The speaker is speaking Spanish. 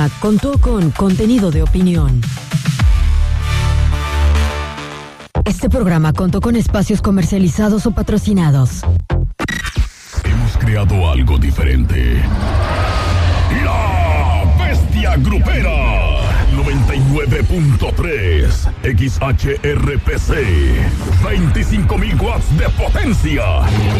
Contó con contenido de opinión. Este programa contó con espacios comercializados o patrocinados. Hemos creado algo diferente. La Bestia Grupera 99.3 XHRPC, 25.000 watts de potencia.